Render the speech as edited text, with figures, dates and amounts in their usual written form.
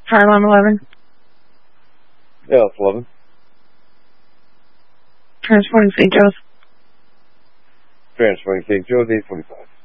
Time on 11. Yeah, it's 11. Transporting St. Joe's. Transporting St. Joe's, 8:45.